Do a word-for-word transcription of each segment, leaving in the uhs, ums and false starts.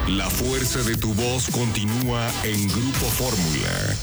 La fuerza de tu voz continúa en Grupo Fórmula.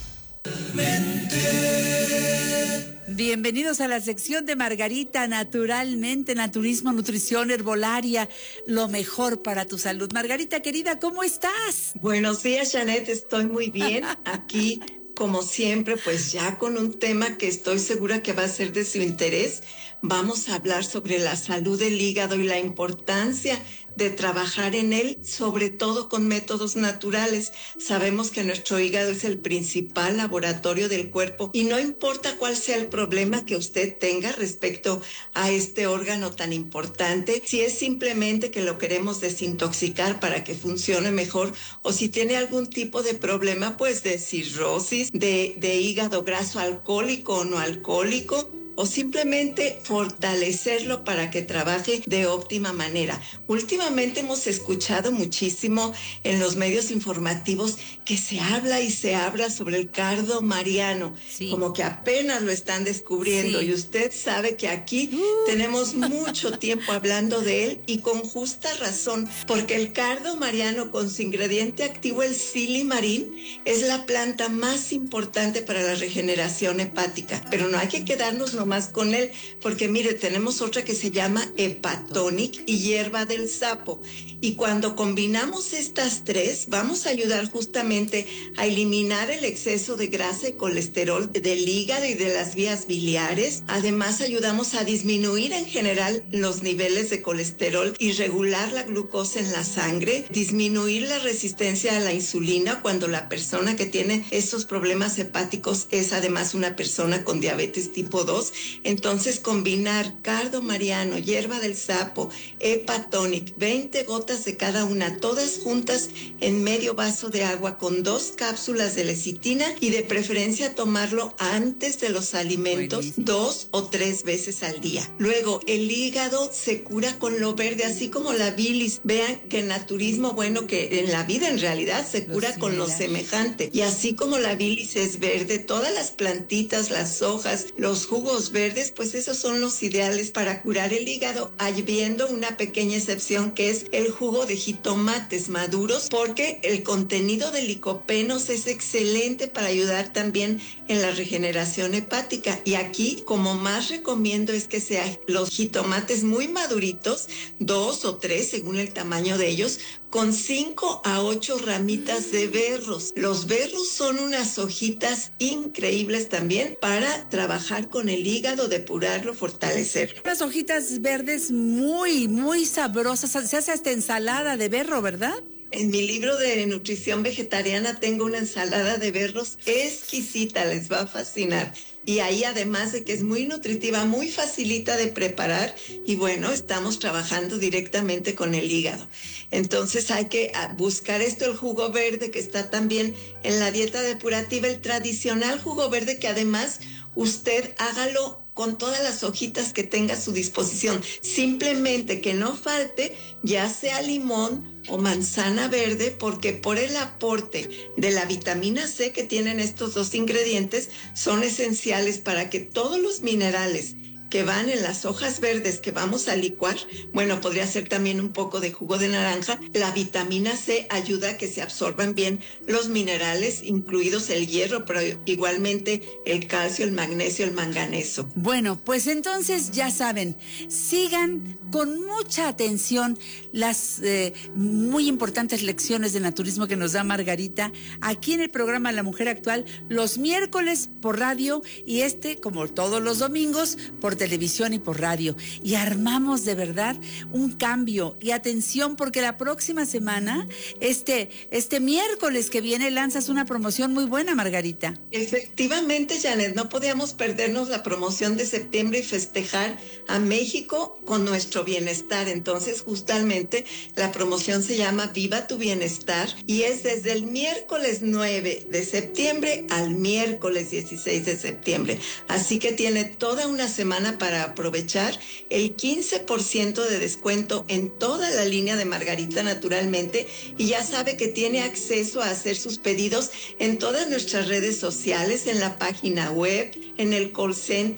Bienvenidos a la sección de Margarita, naturalmente, naturismo, nutrición, herbolaria, lo mejor para tu salud. Margarita, querida, ¿cómo estás? Buenos días, Janet, estoy muy bien. Aquí, como siempre, pues ya con un tema que estoy segura que va a ser de su interés. Vamos a hablar sobre la salud del hígado y la importancia de trabajar en él, sobre todo con métodos naturales. Sabemos que nuestro hígado es el principal laboratorio del cuerpo y no importa cuál sea el problema que usted tenga respecto a este órgano tan importante, si es simplemente que lo queremos desintoxicar para que funcione mejor o si tiene algún tipo de problema, pues de cirrosis, de, de hígado graso alcohólico o no alcohólico, o simplemente fortalecerlo para que trabaje de óptima manera. Últimamente hemos escuchado muchísimo en los medios informativos que se habla y se habla sobre el cardo mariano, sí. Como que apenas lo están descubriendo, sí. Y usted sabe que aquí uh. tenemos mucho tiempo hablando de él y con justa razón, porque el cardo mariano con su ingrediente activo, el silimarín, es la planta más importante para la regeneración hepática, pero no hay que quedarnos nomás más con él, porque mire, tenemos otra que se llama Hepatonic y hierba del sapo, y cuando combinamos estas tres vamos a ayudar justamente a eliminar el exceso de grasa y colesterol del hígado y de las vías biliares. Además ayudamos a disminuir en general los niveles de colesterol y regular la glucosa en la sangre, disminuir la resistencia a la insulina cuando la persona que tiene estos problemas hepáticos es además una persona con diabetes tipo dos. Entonces combinar cardo mariano, hierba del sapo, Hepatonic, veinte gotas de cada una, todas juntas en medio vaso de agua con dos cápsulas de lecitina, y de preferencia tomarlo antes de los alimentos. Buenísimo. Dos o tres veces al día. Luego, el hígado se cura con lo verde, así como la bilis. Vean que en naturismo, bueno, que en la vida en realidad se cura con lo semejante. Y así como la bilis es verde, todas las plantitas, las hojas, los jugos verdes, pues esos son los ideales para curar el hígado, habiendo una pequeña excepción que es el jugo de jitomates maduros, porque el contenido de licopenos es excelente para ayudar también en la regeneración hepática. Y aquí, como más recomiendo es que sean los jitomates muy maduritos, dos o tres según el tamaño de ellos, con cinco a ocho ramitas de berros. Los berros son unas hojitas increíbles también para trabajar con el hígado, depurarlo, fortalecerlo. Las hojitas verdes muy, muy sabrosas. Se hace hasta ensalada de berro, ¿verdad? En mi libro de nutrición vegetariana tengo una ensalada de berros exquisita, les va a fascinar. Y ahí, además de que es muy nutritiva, muy facilita de preparar, y bueno, estamos trabajando directamente con el hígado. Entonces hay que buscar esto, el jugo verde, que está también en la dieta depurativa, el tradicional jugo verde, que además usted hágalo con todas las hojitas que tenga a su disposición. Simplemente que no falte ya sea limón o manzana verde, porque por el aporte de la vitamina C que tienen estos dos ingredientes son esenciales para que todos los minerales que van en las hojas verdes que vamos a licuar, bueno, podría ser también un poco de jugo de naranja. La vitamina C ayuda a que se absorban bien los minerales, incluidos el hierro, pero igualmente el calcio, el magnesio, el manganeso. Bueno, pues entonces ya saben, sigan con mucha atención las eh, muy importantes lecciones de naturismo que nos da Margarita aquí en el programa La Mujer Actual, los miércoles por radio y este, como todos los domingos, por televisión y por radio. Y armamos de verdad un cambio. Y atención, porque la próxima semana, este, este miércoles que viene, lanzas una promoción muy buena, Margarita. Efectivamente, Janet, no podíamos perdernos la promoción de septiembre y festejar a México con nuestro bienestar. Entonces, justamente, la promoción se llama Viva tu Bienestar y es desde el miércoles nueve de septiembre al miércoles dieciséis de septiembre. Así que tiene toda una semana para aprovechar el quince por ciento de descuento en toda la línea de Margarita Naturalmente, y ya sabe que tiene acceso a hacer sus pedidos en todas nuestras redes sociales, en la página web, en el call center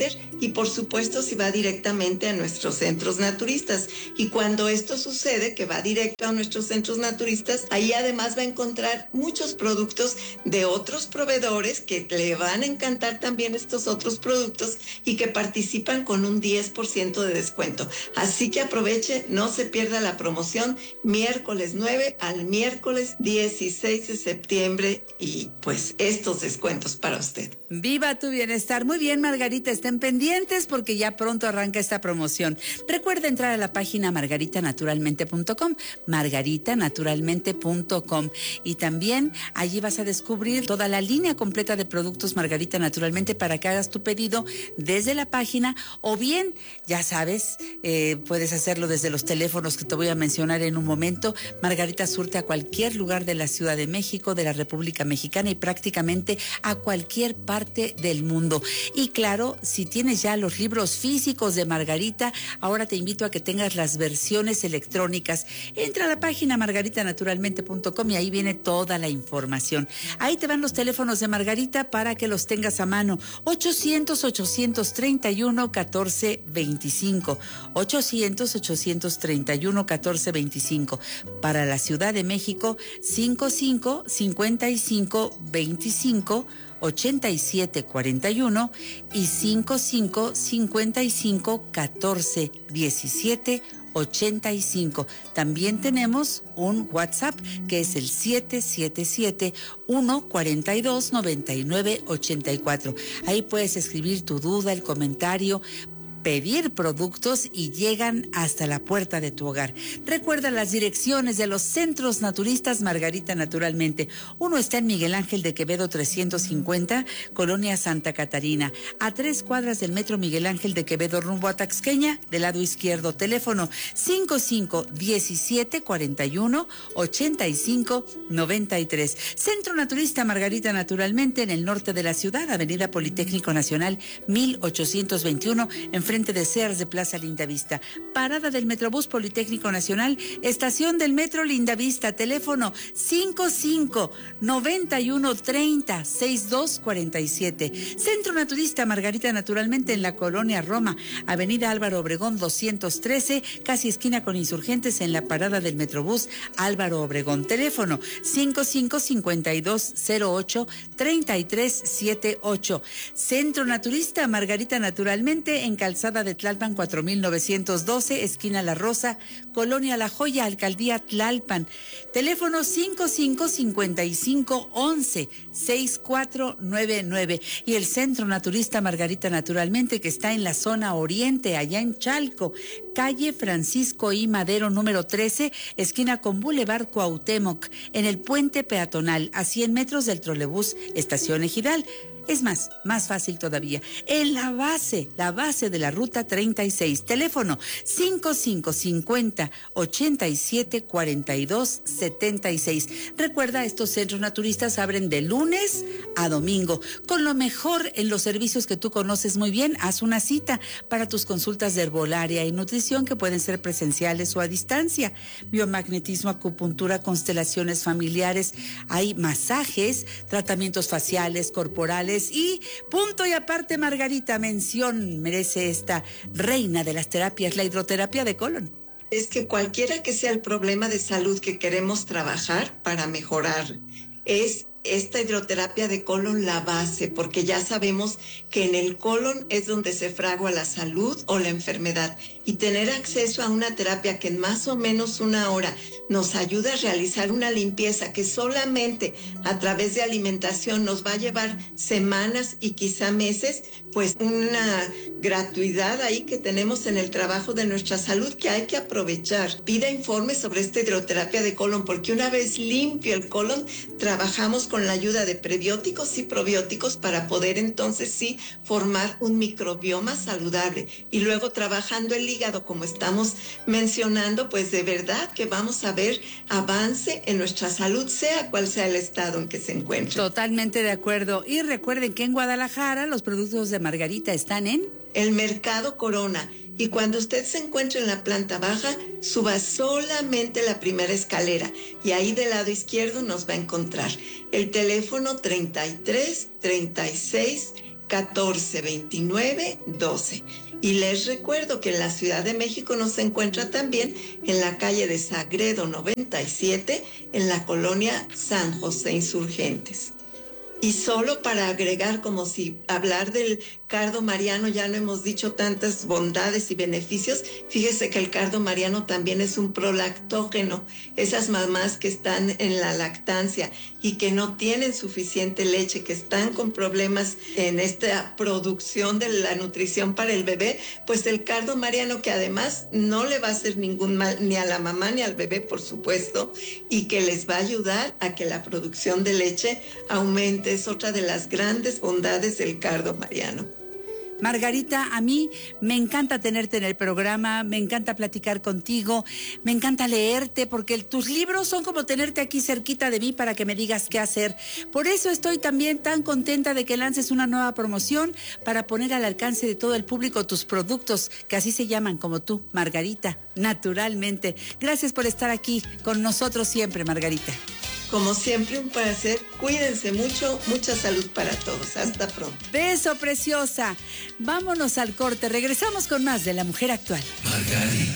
y por supuesto si va directamente a nuestros centros naturistas. Y cuando esto sucede, que va directo a nuestros centros naturistas, ahí además va a encontrar muchos productos de otros proveedores que le van a encantar también estos otros productos y que participan con un diez por ciento de descuento. Así que aproveche, no se pierda la promoción miércoles nueve al miércoles dieciséis de septiembre y pues estos descuentos para usted. Viva tu bienestar. Muy bien, Margarita, estén pendientes porque ya pronto arranca esta promoción. Recuerda entrar a la página margarita naturalmente punto com, margarita naturalmente punto com, y también allí vas a descubrir toda la línea completa de productos Margarita Naturalmente para que hagas tu pedido desde la página, o bien, ya sabes, eh, puedes hacerlo desde los teléfonos que te voy a mencionar en un momento. Margarita surte a cualquier lugar de la Ciudad de México, de la República Mexicana y prácticamente a cualquier parte del mundo. Y claro, si tienes ya los libros físicos de Margarita, ahora te invito a que tengas las versiones electrónicas. Entra a la página margarita naturalmente punto com y ahí viene toda la información. Ahí te van los teléfonos de Margarita para que los tengas a mano. ochocientos, ochocientos treinta y uno, catorce veinticinco. ochocientos, ochocientos treinta y uno, catorce veinticinco. Para la Ciudad de México, cincuenta y cinco, cincuenta y cinco, veinticinco, ochenta y siete cuarenta y uno y cincuenta y cinco, cincuenta y cinco, catorce diecisiete ochenta y cinco. También tenemos un WhatsApp que es el siete siete siete, uno cuatro dos, nueve nueve ocho cuatro. Ahí puedes escribir tu duda, el comentario, pedir productos y llegan hasta la puerta de tu hogar. Recuerda las direcciones de los centros naturistas Margarita Naturalmente. Uno está en Miguel Ángel de Quevedo trescientos cincuenta, Colonia Santa Catarina, a tres cuadras del metro Miguel Ángel de Quevedo rumbo a Taxqueña, del lado izquierdo. Teléfono cincuenta y cinco, diecisiete cuarenta y uno, ochenta y cinco noventa y tres. Centro Naturista Margarita Naturalmente en el norte de la ciudad, Avenida Politécnico Nacional mil ochocientos veintiuno, en frente de Sears de Plaza Lindavista. Parada del Metrobús Politécnico Nacional, estación del Metro Lindavista, teléfono cincuenta y cinco, noventa y uno, treinta, sesenta y dos cuarenta y siete. Centro Naturista Margarita Naturalmente en la Colonia Roma, Avenida Álvaro Obregón doscientos trece, casi esquina con Insurgentes, en la parada del Metrobús Álvaro Obregón. Teléfono cincuenta y cinco, cincuenta y dos, cero ocho, treinta y tres setenta y ocho. Centro Naturista Margarita Naturalmente en Calzada de Tlalpan cuatro mil novecientos doce, esquina La Rosa, Colonia La Joya, Alcaldía Tlalpan. Teléfono cincuenta y cinco, cincuenta y cinco, once, sesenta y cuatro noventa y nueve. Y el Centro Naturista Margarita Naturalmente, que está en la zona oriente, allá en Chalco, calle Francisco I. Madero número trece, esquina con Boulevard Cuauhtémoc, en el puente peatonal, a cien metros del trolebús Estación Ejidal. Es más, más fácil todavía, en la base, la base de la ruta treinta y seis, teléfono cincuenta y cinco, cincuenta, ochenta y siete, cuarenta y dos, setenta y seis. Recuerda, estos centros naturistas abren de lunes a domingo, con lo mejor en los servicios que tú conoces muy bien. Haz una cita para tus consultas de herbolaria y nutrición, que pueden ser presenciales o a distancia, biomagnetismo, acupuntura, constelaciones familiares, hay masajes, tratamientos faciales, corporales. Y punto y aparte, Margarita, mención merece esta reina de las terapias, la hidroterapia de colon. Es que cualquiera que sea el problema de salud que queremos trabajar para mejorar, es esta hidroterapia de colon la base, porque ya sabemos que en el colon es donde se fragua la salud o la enfermedad, y tener acceso a una terapia que en más o menos una hora nos ayuda a realizar una limpieza que solamente a través de alimentación nos va a llevar semanas y quizá meses, pues una gratuidad ahí que tenemos en el trabajo de nuestra salud que hay que aprovechar. Pida informes sobre esta hidroterapia de colon, porque una vez limpio el colon, trabajamos con la ayuda de prebióticos y probióticos para poder entonces sí formar un microbioma saludable. Y luego trabajando el hígado, como estamos mencionando, pues de verdad que vamos a ver avance en nuestra salud, sea cual sea el estado en que se encuentre. Totalmente de acuerdo. Y recuerden que en Guadalajara los productos de Margarita están en el Mercado Corona. Y cuando usted se encuentre en la planta baja, suba solamente la primera escalera y ahí del lado izquierdo nos va a encontrar. El teléfono treinta y tres, treinta y seis, catorce veintinueve doce. Y les recuerdo que en la Ciudad de México nos encuentra también en la calle de Sagredo noventa y siete, en la colonia San José Insurgentes. Y solo para agregar, como si hablar del cardo mariano ya no hemos dicho tantas bondades y beneficios, fíjese que el cardo mariano también es un prolactógeno. Esas mamás que están en la lactancia y que no tienen suficiente leche, que están con problemas en esta producción de la nutrición para el bebé, pues el cardo mariano, que además no le va a hacer ningún mal ni a la mamá ni al bebé, por supuesto, y que les va a ayudar a que la producción de leche aumente. Es otra de las grandes bondades del cardo mariano. Margarita, a mí me encanta tenerte en el programa, me encanta platicar contigo, me encanta leerte, porque el, tus libros son como tenerte aquí cerquita de mí para que me digas qué hacer. Por eso estoy también tan contenta de que lances una nueva promoción para poner al alcance de todo el público tus productos, que así se llaman, como tú, Margarita, naturalmente. Gracias por estar aquí con nosotros siempre, Margarita. Como siempre, un placer. Cuídense mucho. Mucha salud para todos. Hasta pronto. Beso, preciosa. Vámonos al corte. Regresamos con más de La Mujer Actual. Margarita.